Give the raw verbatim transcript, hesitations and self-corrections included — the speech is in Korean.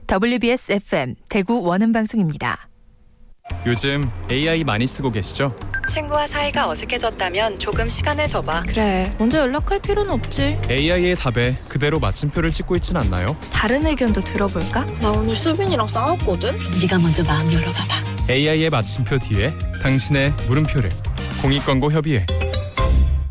더블유비에스 에프엠 대구 원음방송입니다. 요즘 에이아이 많이 쓰고 계시죠? 친구와 사이가 어색해졌다면 조금 시간을 더 봐. 그래, 먼저 연락할 필요는 없지. 에이아이의 답에 그대로 마침표를 찍고 있진 않나요? 다른 의견도 들어볼까? 나 오늘 수빈이랑 싸웠거든? 네가 먼저 마음 열어봐봐. 에이아이의 마침표 뒤에 당신의 물음표를 공익광고 협의회